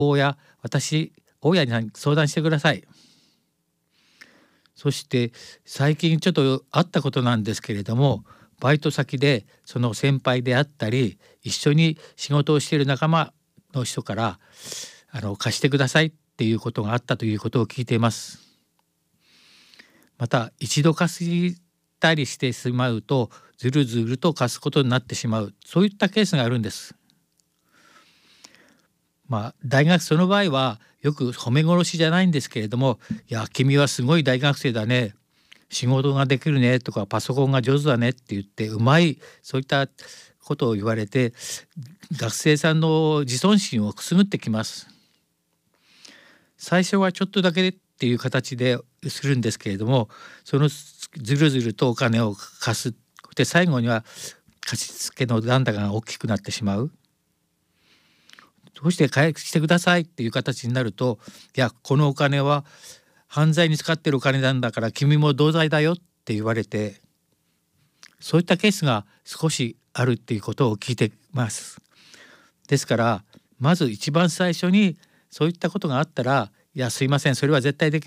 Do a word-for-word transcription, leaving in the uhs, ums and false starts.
親、私、親に相談してください。そして最近ちょっとあったことなんですけれども、バイト先でその先輩であったり一緒に仕事をしている仲間の人からあの貸してくださいっていうことがあったということを聞いています。また一度貸したりしてしまうとずるずると貸すことになってしまう、そういったケースがあるんです。まあ大学その場合はよく褒め殺しじゃないんですけれども、いや君はすごい大学生だね、仕事ができるねとかパソコンが上手だねって言ってうまい、そういったことを言われて学生さんの自尊心をくすぐってきます。最初はちょっとだけっていう形でするんですけれども、そのずるずるとお金を貸す、で最後には貸し付けの残高が大きくなってしまう。どうして返してくださいっていう形になると、いやこのお金は犯罪に使ってるお金なんだから君も同罪だよって言われて、そういったケースが少しあるっていうことを聞いてます。ですからまず一番最初にそういったことがあったら、いやすいませんそれは絶対でき